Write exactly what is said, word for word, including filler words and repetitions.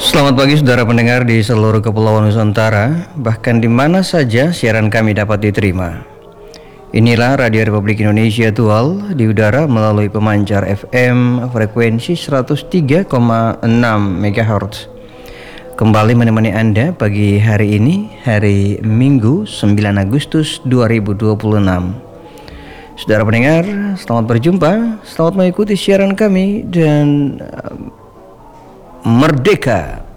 Selamat pagi saudara pendengar di seluruh kepulauan Nusantara, bahkan di mana saja siaran kami dapat diterima. Inilah Radio Republik Indonesia Tual di udara melalui pemancar F M frekuensi seratus tiga koma enam megahertz. Kembali menemani Anda pagi hari ini, hari Minggu sembilan Agustus dua ribu dua puluh enam. Saudara pendengar, selamat berjumpa, selamat mengikuti siaran kami dan Merdeka